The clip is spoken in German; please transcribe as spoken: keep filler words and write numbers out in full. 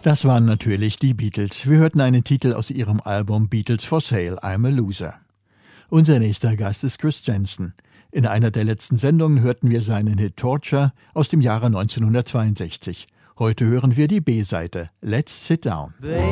Das waren natürlich die Beatles. Wir hörten einen Titel aus ihrem Album Beatles for Sale, I'm a Loser. Unser nächster Gast ist Chris Jensen. In einer der letzten Sendungen hörten wir seinen Hit Torture aus dem Jahre neunzehnhundertzweiundsechzig. Heute hören wir die B-Seite, Let's Sit Down.